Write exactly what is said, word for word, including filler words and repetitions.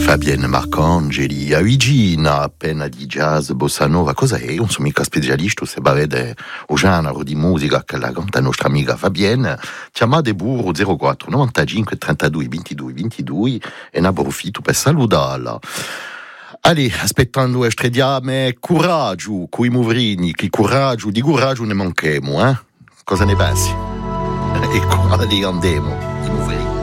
Fabienne Marcangeli, a Luigina, appena di jazz, bossa nova, cosa è? Non sono mica specialista, se vede o genere di musica che la canta nostra amica Fabienne. Chiamate burro zero quattro novantacinque trentadue ventidue ventidue e ne approfitto per salutarla. Allez, aspettando e strediame, coraggio, coi movrini, che coraggio, di coraggio ne manchiamo, eh? Cosa ne pensi? Ecco, allora andiamo, i movrini.